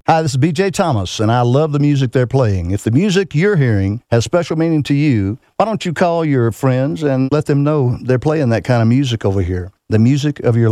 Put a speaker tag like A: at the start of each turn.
A: Hi, this is BJ Thomas, and I love the music they're playing. If the music you're hearing has special meaning to you, why don't you call your friends and let them know they're playing that kind of music over here? The music of your